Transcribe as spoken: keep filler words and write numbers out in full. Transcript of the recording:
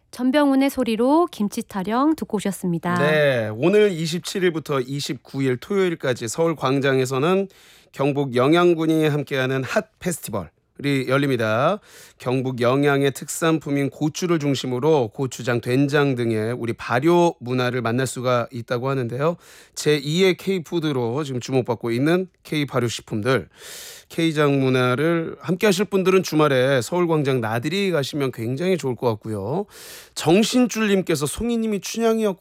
전병훈의 소리로 김치 타령 듣고 오셨습니다. 네, 오늘 이십칠일부터 이십구일 토요일까지 서울 광장에서는 경북 영양군이 함께하는 핫 페스티벌이 열립니다. 경북 영양의 특산품인 고추를 중심으로 고추장, 된장 등의 우리 발효 문화를 만날 수가 있다고 하는데요. 제이의 K푸드로 지금 주목받고 있는 K 발효식품들, K장 문화를 함께 하실 분들은 주말에 서울광장 나들이 가시면 굉장히 좋을 것 같고요. 정신줄님께서 송이님이 춘향이었고